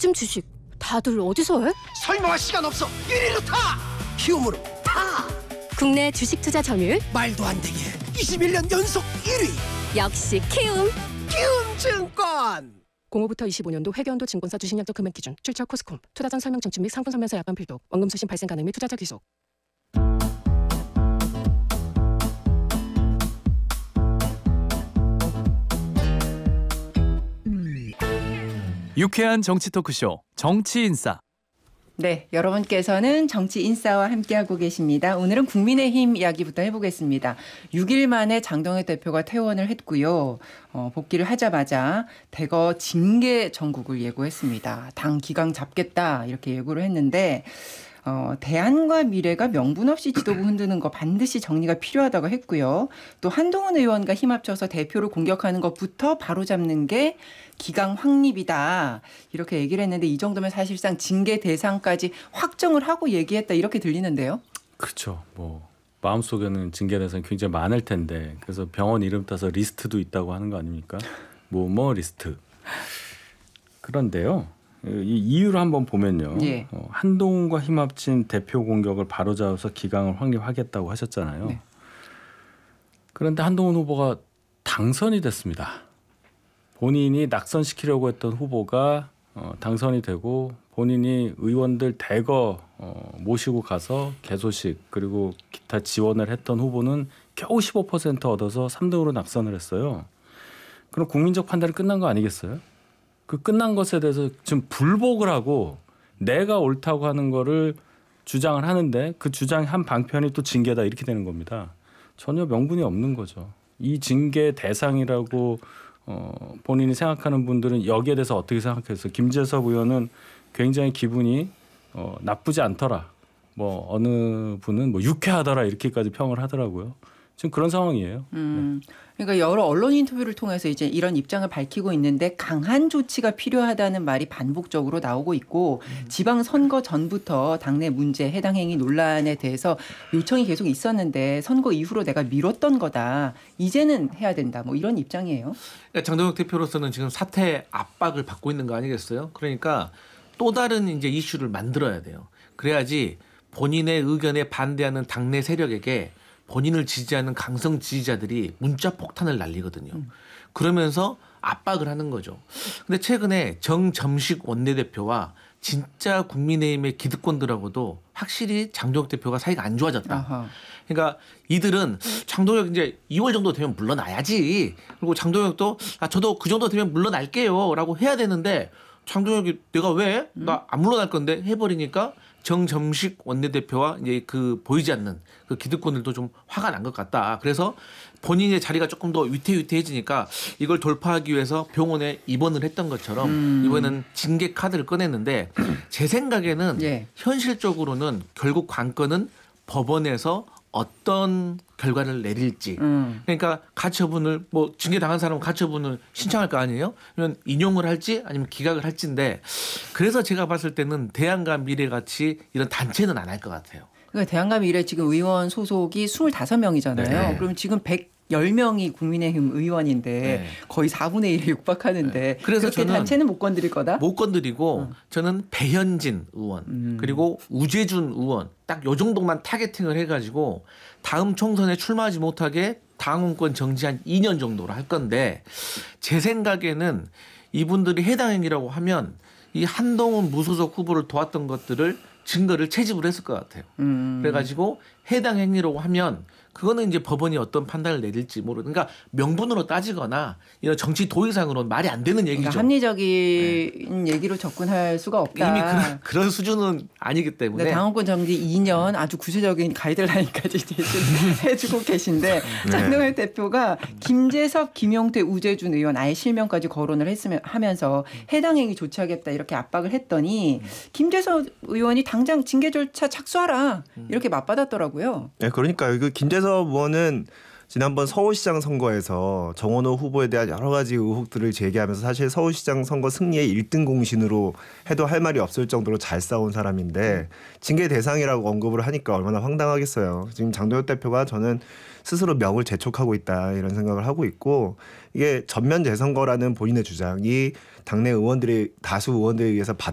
요즘 주식 다들 어디서 해? 설명할 시간 없어. 1위로 타. 키움으로 타. 국내 주식 투자 점유율 말도 안 되게 21년 연속 1위. 역시 키움. 키움증권. 05부터 25년도 회계연도 증권사 주식약정 금액 기준 출처 코스콤 투자 전 설명 청취 및 상품 설명서 약관 필독 원금 수신 발생 가능 및 투자자 귀속. 유쾌한 정치 토크쇼 정치인싸. 네, 여러분께서는 정치인싸와 함께하고 계십니다. 오늘은 국민의힘 이야기부터 해보겠습니다. 6일 만에 장동혁 대표가 퇴원을 했고요. 복귀를 하자마자 대거 징계 정국을 예고했습니다. 당 기강 잡겠다 이렇게 예고를 했는데 대안과 미래가 명분 없이 지도부 흔드는 거 반드시 정리가 필요하다고 했고요. 또 한동훈 의원과 힘합쳐서 대표를 공격하는 것부터 바로잡는 게 기강 확립이다 이렇게 얘기를 했는데 이 정도면 사실상 징계 대상까지 확정을 하고 얘기했다 이렇게 들리는데요. 그렇죠. 뭐 마음속에는 징계 대상이 굉장히 많을 텐데 그래서 병원 이름 따서 리스트도 있다고 하는 거 아닙니까? 뭐 리스트. 그런데요. 이 이유를 한번 보면요. 예. 한동훈과 힘합친 대표 공격을 바로잡아서 기강을 확립하겠다고 하셨잖아요. 네. 그런데 한동훈 후보가 당선이 됐습니다. 본인이 낙선시키려고 했던 후보가 당선이 되고 본인이 의원들 대거 모시고 가서 개소식 그리고 기타 지원을 했던 후보는 겨우 15% 얻어서 3등으로 낙선을 했어요. 그럼 국민적 판단이 끝난 거 아니겠어요? 그 끝난 것에 대해서 지금 불복을 하고 내가 옳다고 하는 거를 주장을 하는데 그 주장의 한 방편이 또 징계다 이렇게 되는 겁니다. 전혀 명분이 없는 거죠. 이 징계 대상이라고 본인이 생각하는 분들은 여기에 대해서 어떻게 생각했어요? 김재섭 의원은 굉장히 기분이 나쁘지 않더라. 뭐 어느 분은 뭐 유쾌하더라 이렇게까지 평을 하더라고요. 지금 그런 상황이에요. 그러니까 여러 언론 인터뷰를 통해서 이제 이런 입장을 밝히고 있는데 강한 조치가 필요하다는 말이 반복적으로 나오고 있고 지방선거 전부터 당내 문제 해당 행위 논란에 대해서 요청이 계속 있었는데 선거 이후로 내가 미뤘던 거다. 이제는 해야 된다. 뭐 이런 입장이에요. 그러니까 장동혁 대표로서는 지금 사퇴 압박을 받고 있는 거 아니겠어요? 그러니까 또 다른 이제 이슈를 만들어야 돼요. 그래야지 본인의 의견에 반대하는 당내 세력에게 본인을 지지하는 강성 지지자들이 문자 폭탄을 날리거든요. 그러면서 압박을 하는 거죠. 근데 최근에 정점식 원내대표와 진짜 국민의힘의 기득권들하고도 확실히 장동혁 대표가 사이가 안 좋아졌다. 아하. 그러니까 이들은 장동혁 이제 2월 정도 되면 물러나야지. 그리고 장동혁도 저도 그 정도 되면 물러날게요라고 해야 되는데 장동혁이 내가 왜? 나 안 물러날 건데 해버리니까 정점식 원내대표와 이제 그 보이지 않는 그 기득권들도 좀 화가 난 것 같다. 그래서 본인의 자리가 조금 더 위태위태해지니까 이걸 돌파하기 위해서 병원에 입원을 했던 것처럼 이번에는 징계 카드를 꺼냈는데 제 생각에는 예. 현실적으로는 결국 관건은 법원에서 어떤 결과를 내릴지. 그러니까 가처분을 뭐 징계 당한 사람은 가처분을 신청할 거 아니에요? 그러면 인용을 할지 아니면 기각을 할지인데 그래서 제가 봤을 때는 대안과 미래같이 이런 단체는 안 할 것 같아요. 그러니까 대한감 미래 지금 의원 소속이 25명이잖아요. 네. 그럼 지금 110명이 국민의힘 의원인데 네. 거의 4분의 1에 육박하는데 네. 그래서 그렇게 저는 단체는 못 건드릴 거다? 못 건드리고 저는 배현진 의원 그리고 우재준 의원 딱 요 정도만 타겟팅을 해가지고 다음 총선에 출마하지 못하게 당원권 정지한 2년 정도로 할 건데 제 생각에는 이분들이 해당 행위라고 하면 이 한동훈 무소속 후보를 도왔던 것들을 증거를 채집을 했을 것 같아요. 그래가지고 해당 행위라고 하면 그거는 이제 법원이 어떤 판단을 내릴지 모르는. 그러니까 명분으로 따지거나 이런 정치 도의상으로는 말이 안 되는 얘기죠. 그러니까 합리적인 얘기로 접근할 수가 없다. 이미 그런 수준은 아니기 때문에. 당원권 정지 2년 아주 구체적인 가이드라인까지 해주고 계신데 장동혁 대표가 김재섭, 김용태, 우재준 의원 아예 실명까지 거론을 하면서 해당 행위 조치하겠다 이렇게 압박을 했더니 김재섭 의원이 당장 징계 절차 착수하라 이렇게 맞받았더라고요. 네, 그러니까 그 김재섭 의원은 지난번 서울시장 선거에서 정원호 후보에 대한 여러 가지 의혹들을 제기하면서 사실 서울시장 선거 승리의 1등 공신으로 해도 할 말이 없을 정도로 잘 싸운 사람인데 징계 대상이라고 언급을 하니까 얼마나 황당하겠어요. 지금 장동혁 대표가 저는 스스로 명을 재촉하고 있다 이런 생각을 하고 있고 이게 전면 재선거라는 본인의 주장이 당내 의원들이 다수 의원들에 의해서